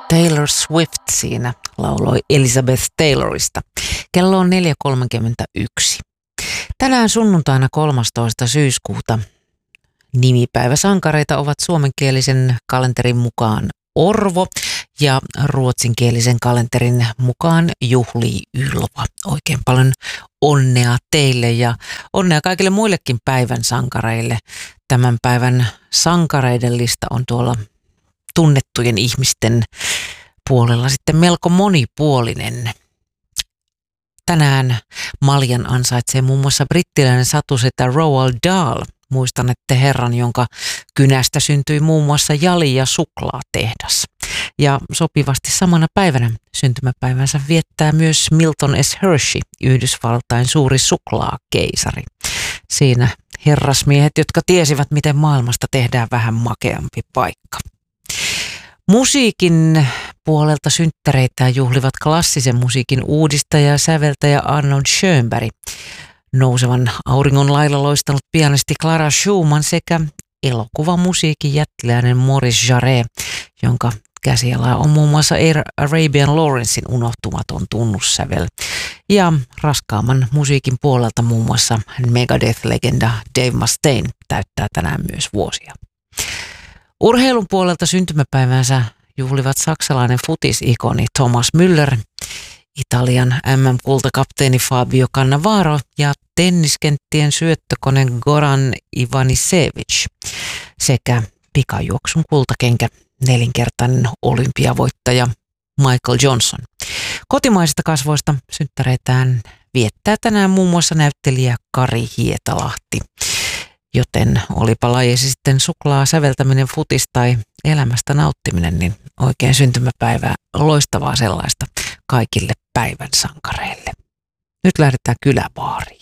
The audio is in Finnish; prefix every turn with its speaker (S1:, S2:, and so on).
S1: Taylor Swift siinä lauloi Elizabeth Taylorista. Kello on 4.31. Tänään sunnuntaina 13. syyskuuta nimipäiväsankareita ovat suomenkielisen kalenterin mukaan Orvo ja ruotsinkielisen kalenterin mukaan juhlii Ylva. Oikein paljon onnea teille ja onnea kaikille muillekin päivän sankareille. Tämän päivän sankareiden lista on tuolla tunnettujen ihmisten puolella sitten melko monipuolinen. Tänään maljan ansaitsee muun muassa brittiläinen satusetä Roald Dahl. Muistanette herran, jonka kynästä syntyi muun muassa jali- ja suklaatehdas. Ja sopivasti samana päivänä syntymäpäivänsä viettää myös Milton S. Hershey, Yhdysvaltain suuri suklaakeisari. Siinä herrasmiehet, jotka tiesivät, miten maailmasta tehdään vähän makeampi paikka. Musiikin puolelta synttäreitä juhlivat klassisen musiikin uudistaja ja säveltäjä Arnold Schönberg, nousevan auringon lailla loistanut pianisti Clara Schumann sekä elokuvamusiikin jättiläinen Maurice Jarre, jonka käsialaa on muun muassa Arabian Lawrencein unohtumaton tunnussävel. Ja raskaamman musiikin puolelta muun muassa Megadeth-legenda Dave Mustaine täyttää tänään myös vuosia. Urheilun puolelta syntymäpäivänsä juhlivat saksalainen futisikoni Thomas Müller, Italian MM-kultakapteeni Fabio Cannavaro ja tenniskenttien syöttökone Goran Ivanisevic sekä pikajuoksun kultakenkä nelinkertainen olympiavoittaja Michael Johnson. Kotimaisista kasvoista synttäreitään viettää tänään muun muassa näyttelijä Kari Hietalahti. Joten olipa lajeisi sitten suklaa säveltäminen, futis tai elämästä nauttiminen, niin oikein syntymäpäivää, loistavaa sellaista kaikille päivän sankareille. Nyt lähdetään kyläbaariin.